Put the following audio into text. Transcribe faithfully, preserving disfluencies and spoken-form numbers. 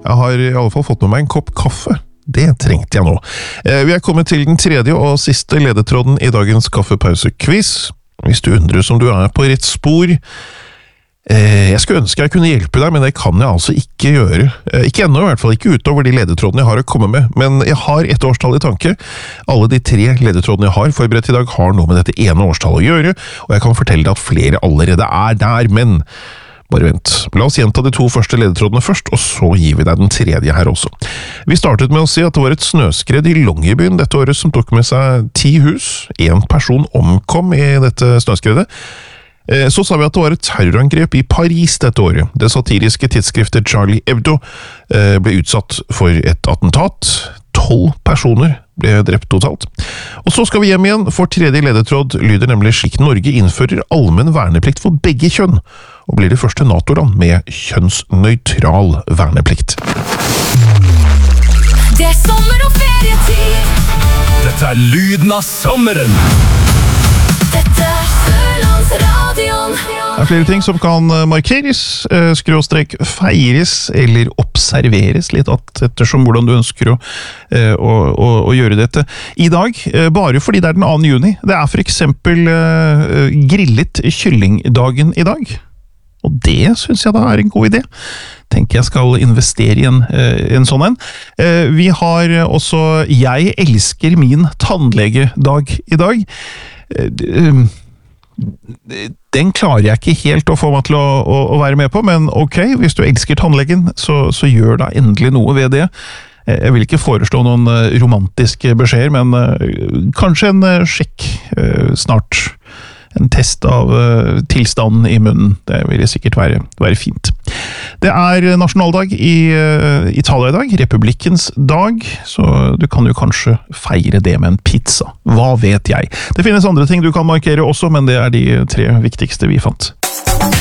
Jeg har i alle fall fått med meg en kopp kaffe. Det trengte jeg nå. Vi er kommet til den tredje og siste ledetråden i dagens kaffepause-quiz. Hvis du undrer om du er på rett spor. Jeg skulle ønske jeg kunne hjelpe deg, men det kan jeg altså ikke gjøre. Ikke ennå, i hvert fall ikke utover de ledetrådene jeg har å komme med. Men jeg har et årstall i tanke. Alle de tre ledetrådene jeg har forberedt i dag har noe med dette ene årstallet å gjøre, og jeg kan fortelle deg at flere allerede er der, men bare vent. La oss gjenta de to første ledetrådene først, og så gir vi deg den tredje her også. Vi startet med å si at det var et snøskred i Longyearbyen dette året som tok med seg ti hus. En person omkom i dette snøskredet. Så sa vi at det var et terrorangrep i Paris dette året. Det satiriske tidsskriftet Charlie Hebdo ble utsatt for et attentat. Tolv personer ble drept totalt. Og så skal vi hjem igjen, for tredje ledetråd lyder nemlig slik: Norge innfører allmenn verneplikt for begge kjønn, og blir det første NATO-land med kjønnsnøytral verneplikt. Det er sommer og ferietid. Dette er lyden av sommeren. Dette er Sørlandsradion. Det er flere ting som kan markeres, skråstrek feires eller observeres litt ettersom hvordan du ønsker å, å, å, å gjøre dette i dag, bare fordi det er den andre juni. Det er for eksempel grillet kyllingdagen i dag. Og det synes jeg da er en god idé. Tenker jeg skal investere i en, en sånn en. Vi har også Jeg elsker min tannlegedag i dag. Den klarer jeg ikke helt å få meg til å, å, å være med på, men ok, hvis du elsker tannlegen, så, så gjør da endelig noe ved det. Jeg vil ikke foreslå noen romantiske beskjeder, men kanskje en sjekk snart. En test av uh, tilstanden i munnen. Det vil sikkert være, være fint. Det er nasjonaldag i uh, Italia i dag, republikkens dag, så du kan jo kanskje feire det med en pizza. Hva vet jeg? Det finnes andre ting du kan markere også, men det er de tre viktigste vi fant.